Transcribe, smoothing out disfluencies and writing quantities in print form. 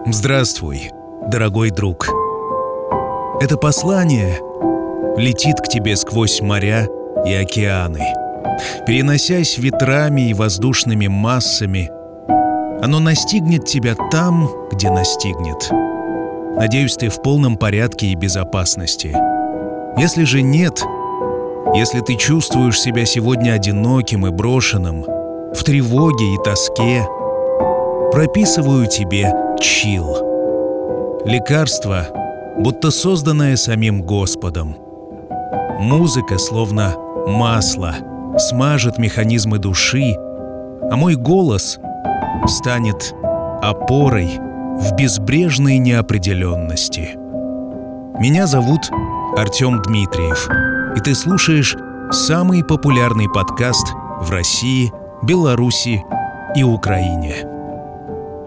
Здравствуй, дорогой друг. Это послание летит к тебе сквозь моря и океаны. Переносясь ветрами и воздушными массами, оно настигнет тебя там, где настигнет. Надеюсь, ты в полном порядке и безопасности. Если же нет, если ты чувствуешь себя сегодня одиноким и брошенным, в тревоге и тоске, прописываю тебе чил. Лекарство, будто созданное самим Господом. Музыка, словно масло, смажет механизмы души, а мой голос станет опорой в безбрежной неопределенности. Меня зовут Артем Дмитриев, и ты слушаешь самый популярный подкаст в России, Беларуси и Украине.